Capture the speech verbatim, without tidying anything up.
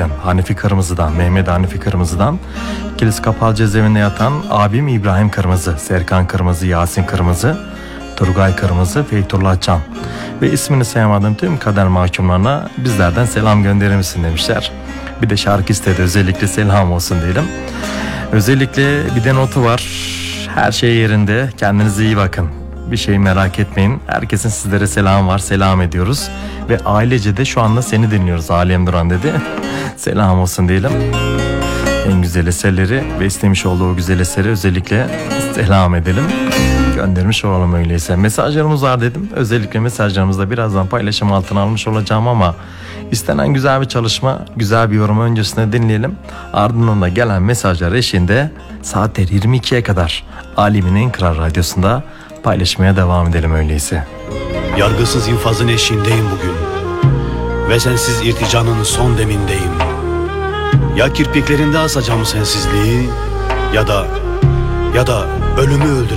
Bey'den, Hanifi Kırmızı'dan, Mehmet Hanifi Kırmızı'dan, Kilis Kapalı Cezaevinde yatan abim İbrahim Kırmızı, Serkan Kırmızı, Yasin Kırmızı, Turgay Kırmızı, Feytullah Can ve ismini sayamadığım tüm kader mahkumlarına bizlerden selam gönderir misin demişler. Bir de şarkı istedi, özellikle selam olsun diyelim. Özellikle bir de notu var. Her şey yerinde, kendinize iyi bakın. Bir şey merak etmeyin. Herkesin sizlere selam var, selam ediyoruz. Ve ailece de şu anda seni dinliyoruz. Alem Duran dedi. Selam olsun diyelim. En güzel eserleri ve istemiş olduğu o güzel eseri özellikle selam edelim. Göndermiş olalım öyleyse. Mesajlarımız var dedim. Özellikle mesajlarımızda birazdan paylaşım altına almış olacağım ama istenen güzel bir çalışma, güzel bir yorum öncesinde dinleyelim. Ardından da gelen mesajlar eşliğinde saatler yirmi ikiye kadar Alemin Kral Radyosu'nda paylaşmaya devam edelim öyleyse. Yargısız infazın eşiğindeyim bugün ve sensiz irticanın son demindeyim. Ya kirpiklerinde asacağım sensizliği ya da ya da ölümü öldüreceğim.